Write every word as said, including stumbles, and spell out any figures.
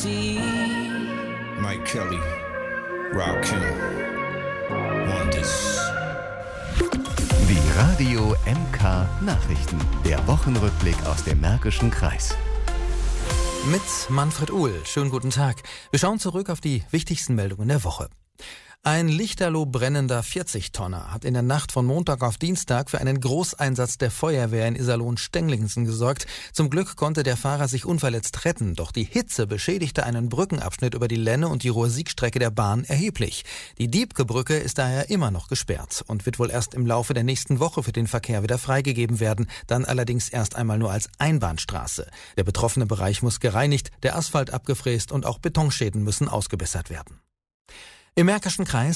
see. Mike Kelly, Rakim, Wonders. Die Radio M K Nachrichten. Der Wochenrückblick aus dem Märkischen Kreis. Mit Manfred Uhl. Schönen guten Tag. Wir schauen zurück auf die wichtigsten Meldungen der Woche. Ein lichterloh brennender vierzig-Tonner hat in der Nacht von Montag auf Dienstag für einen Großeinsatz der Feuerwehr in Iserlohn-Stenglinsen gesorgt. Zum Glück konnte der Fahrer sich unverletzt retten, doch die Hitze beschädigte einen Brückenabschnitt über die Lenne und die Ruhr-Sieg-Strecke der Bahn erheblich. Die Diebke-Brücke ist daher immer noch gesperrt und wird wohl erst im Laufe der nächsten Woche für den Verkehr wieder freigegeben werden, dann allerdings erst einmal nur als Einbahnstraße. Der betroffene Bereich muss gereinigt, der Asphalt abgefräst und auch Betonschäden müssen ausgebessert werden. Im Märkischen Kreis